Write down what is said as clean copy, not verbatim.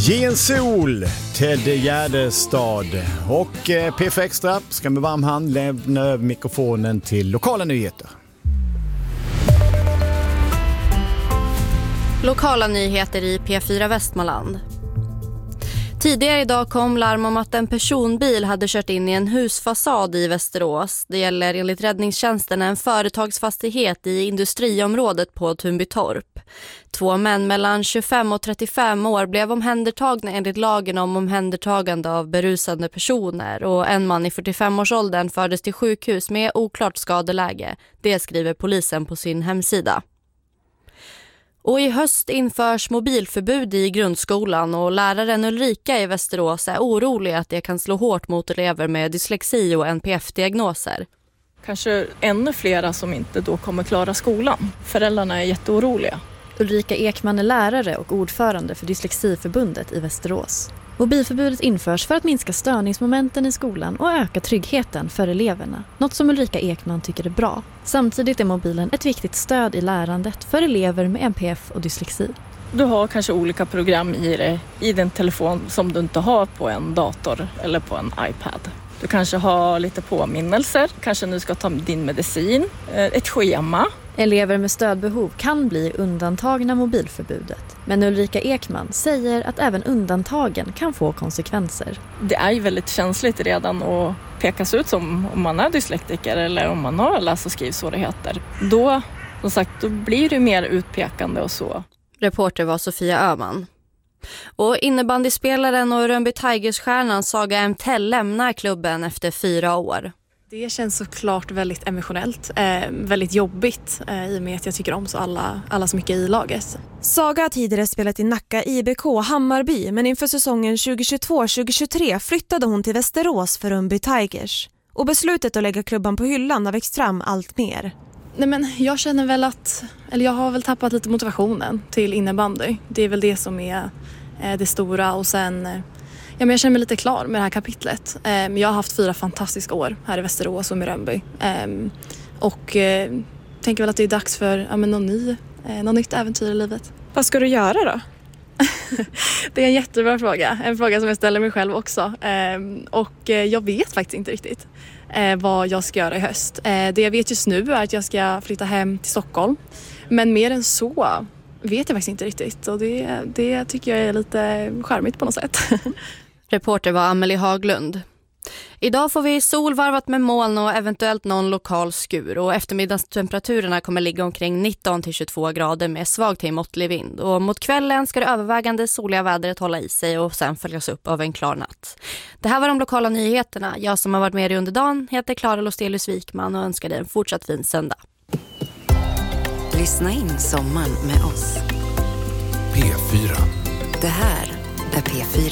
Ge en sol, Ted Gärdestad och PF Extra ska med varm hand lämna över mikrofonen till lokala nyheter. Lokala nyheter i P4 Västmanland. Tidigare idag kom larm om att en personbil hade kört in i en husfasad i Västerås. Det gäller enligt räddningstjänsten en företagsfastighet i industriområdet på Tunbytorp. 2 män mellan 25 och 35 år blev omhändertagna enligt lagen om omhändertagande av berusande personer. Och en man i 45-årsåldern fördes till sjukhus med oklart skadeläge. Det skriver polisen på sin hemsida. Och i höst införs mobilförbud i grundskolan och läraren Ulrika i Västerås är orolig att det kan slå hårt mot elever med dyslexi och NPF-diagnoser. Kanske ännu flera som inte då kommer klara skolan. Föräldrarna är jätteoroliga. Ulrika Ekman är lärare och ordförande för Dyslexiförbundet i Västerås. Mobilförbudet införs för att minska störningsmomenten i skolan och öka tryggheten för eleverna. Något som Ulrika Ekman tycker är bra. Samtidigt är mobilen ett viktigt stöd i lärandet för elever med NPF och dyslexi. Du har kanske olika program i din telefon som du inte har på en dator eller på en iPad. Du kanske har lite påminnelser, kanske nu ska ta din medicin, ett schema. Elever med stödbehov kan bli undantagna mobilförbudet. Men Ulrika Ekman säger att även undantagen kan få konsekvenser. Det är ju väldigt känsligt redan att pekas ut som om man är dyslektiker eller om man har läs- och skrivsvårigheter. Då, som sagt, då blir det mer utpekande och så. Reporter var Sofia Öhman. Och innebandyspelaren och Rönnby Tigers-stjärnan Saga Emtell lämnar klubben efter 4 år. Det känns såklart väldigt emotionellt, väldigt jobbigt i och med att jag tycker om så alla så mycket i laget. Saga har tidigare spelat i Nacka IBK Hammarby, men inför säsongen 2022-2023 flyttade hon till Västerås för Rönnby Tigers. Och beslutet att lägga klubban på hyllan har växt fram allt mer. Nej, men jag känner väl jag har väl tappat lite motivationen till innebandy. Det är väl det som är det stora och sen... Ja, men jag känner mig lite klar med det här kapitlet. Jag har haft 4 fantastiska år här i Västerås och med Rönnby. Och tänker väl att det är dags för något nytt äventyr i livet. Vad ska du göra då? Det är en jättebra fråga. En fråga som jag ställer mig själv också. Och jag vet faktiskt inte riktigt vad jag ska göra i höst. Det jag vet just nu är att jag ska flytta hem till Stockholm. Men mer än så vet jag faktiskt inte riktigt. Och det tycker jag är lite charmigt på något sätt. Reporter var Amelie Haglund. Idag får vi sol varvat med moln och eventuellt någon lokal skur. Och eftermiddagstemperaturerna kommer ligga omkring 19-22 grader med svag till måttlig vind. Och mot kvällen ska det övervägande soliga vädret hålla i sig och sen följas upp av en klar natt. Det här var de lokala nyheterna. Jag som har varit med under dagen heter Klara Lostelius Wikman och önskar dig en fortsatt fin söndag. Lyssna in sommaren med oss. P4. Det här är P4.